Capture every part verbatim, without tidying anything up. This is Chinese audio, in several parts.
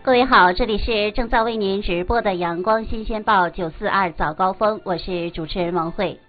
各位好，这里是正在为您直播的阳光新鲜报九四二早高峰，我是主持人王慧。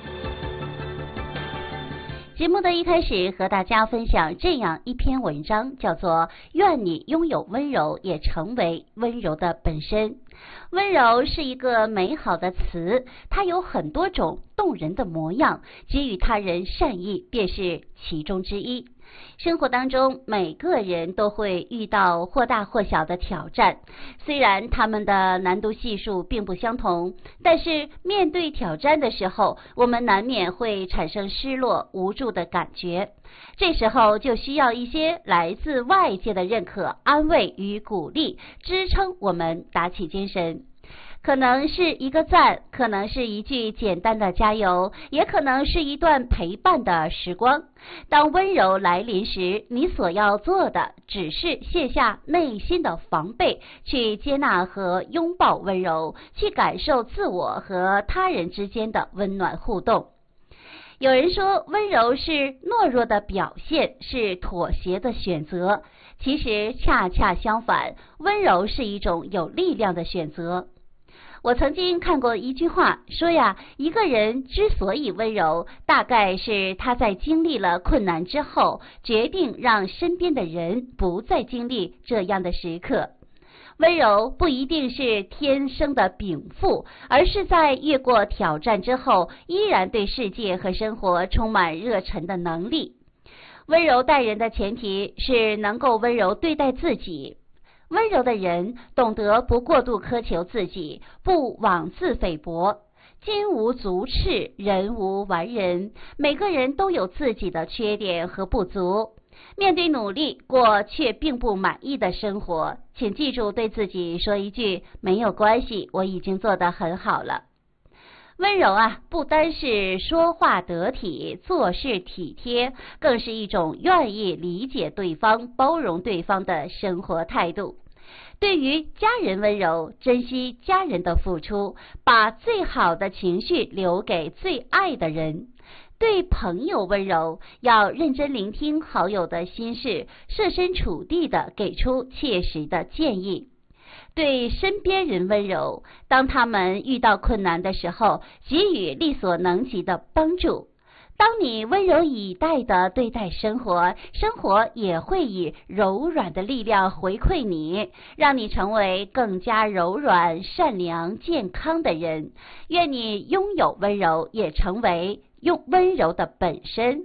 节目的一开始和大家分享这样一篇文章，叫做愿你拥有温柔，也成为温柔的本身。温柔是一个美好的词，它有很多种动人的模样，给予他人善意便是其中之一。生活当中每个人都会遇到或大或小的挑战，虽然他们的难度系数并不相同，但是面对挑战的时候，我们难免会产生失落无助的感觉，这时候就需要一些来自外界的认可、安慰与鼓励，支撑我们打起精神。可能是一个赞，可能是一句简单的加油，也可能是一段陪伴的时光。当温柔来临时，你所要做的只是卸下内心的防备，去接纳和拥抱温柔，去感受自我和他人之间的温暖互动。有人说温柔是懦弱的表现，是妥协的选择，其实恰恰相反，温柔是一种有力量的选择。我曾经看过一句话说呀，一个人之所以温柔，大概是他在经历了困难之后，决定让身边的人不再经历这样的时刻。温柔不一定是天生的禀赋，而是在越过挑战之后，依然对世界和生活充满热忱的能力。温柔待人的前提是能够温柔对待自己。温柔的人懂得不过度苛求自己，不妄自菲薄。金无足赤，人无完人，每个人都有自己的缺点和不足。面对努力过却并不满意的生活，请记住对自己说一句：没有关系，我已经做得很好了。温柔啊，不单是说话得体、做事体贴，更是一种愿意理解对方、包容对方的生活态度。对于家人温柔，珍惜家人的付出，把最好的情绪留给最爱的人。对朋友温柔，要认真聆听好友的心事，设身处地的给出切实的建议。对身边人温柔，当他们遇到困难的时候，给予力所能及的帮助。当你温柔以待的对待生活，生活也会以柔软的力量回馈你，让你成为更加柔软、善良、健康的人。愿你拥有温柔，也成为用温柔的本身。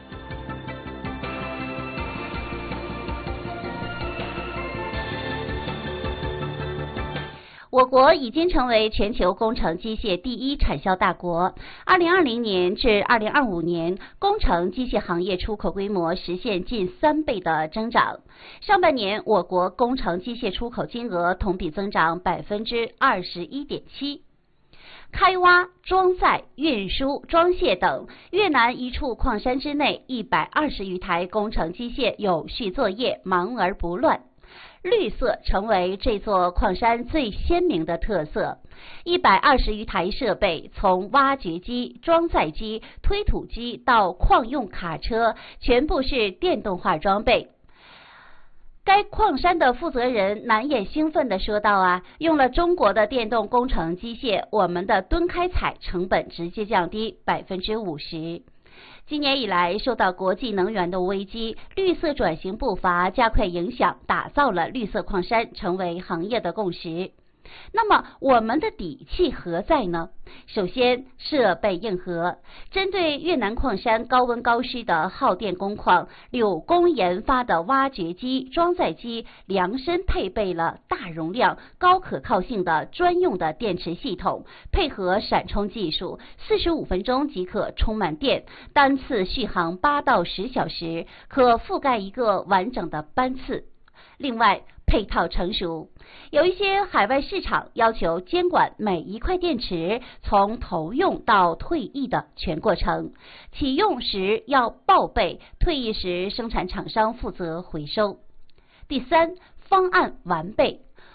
我国已经成为全球工程机械第一产销大国。二零二零年至二零二五年，工程机械行业出口规模实现近三倍的增长。上半年，我国工程机械出口金额同比增长百分之二十一点七。开挖、装载、运输、装卸等越南一处矿山之内，一百二十余台工程机械有序作业，忙而不乱。绿色成为这座矿山最鲜明的特色。一百二十余台设备，从挖掘机、装载机、推土机到矿用卡车，全部是电动化装备。该矿山的负责人难掩兴奋地说道啊，用了中国的电动工程机械，我们的吨开采成本直接降低百分之五十。今年以来，受到国际能源的危机，绿色转型步伐加快影响，打造了绿色矿山成为行业的共识。那么我们的底气何在呢？首先，设备硬核。针对越南矿山高温高湿的耗电工况，柳工研发的挖掘机、装载机量身配备了大容量、高可靠性的专用的电池系统，配合闪充技术，四十五分钟即可充满电，单次续航八到十小时，可覆盖一个完整的班次。另外，配套成熟，有一些海外市场要求监管每一块电池从投用到退役的全过程，启用时要报备，退役时生产厂商负责回收。第三，方案完备。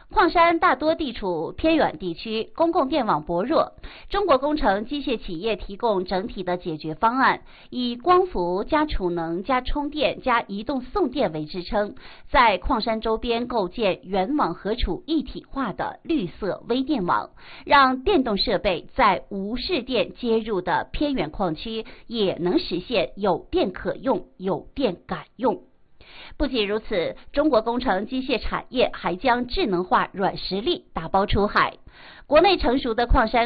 矿山大多地处偏远地区，公共电网薄弱。中国工程机械企业提供整体的解决方案，以光伏加储能加充电加移动送电为支撑，在矿山周边构建原网和储一体化的绿色微电网，让电动设备在无市电接入的偏远矿区也能实现有电可用、有电敢用。不仅如此，中国工程机械产业还将智能化软实力打包出海。国内成熟的矿山